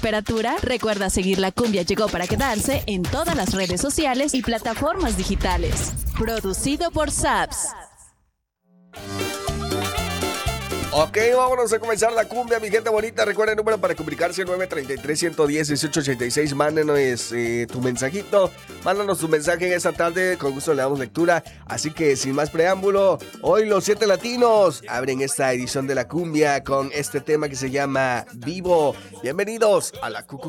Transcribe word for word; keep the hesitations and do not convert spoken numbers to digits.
temperatura? Recuerda seguir La Cumbia Llegó para quedarse en todas las redes sociales y plataformas digitales. Producido por Saps. Ok, vámonos a comenzar la cumbia, mi gente bonita. Recuerden el número para comunicarse: nueve tres tres, uno uno cero, uno ocho ocho seis. Mándenos eh, tu mensajito. Mándanos tu mensaje en esta tarde. Con gusto le damos lectura. Así que sin más preámbulo, hoy los siete latinos abren esta edición de la cumbia con este tema que se llama Vivo. Bienvenidos a la Cucu